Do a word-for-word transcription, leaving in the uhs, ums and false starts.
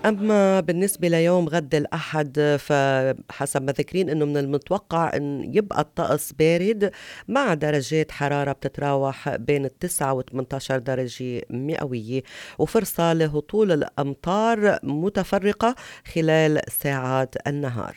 أما بالنسبة ليوم غد الأحد فحسب ما ذكرين أنه من المتوقع أن يبقى الطقس بارد مع درجات حرارة بتتراوح بين التسعة وثمانية عشر درجة مئوية، وفرصة لهطول الأمطار متفرقة خلال ساعات النهار.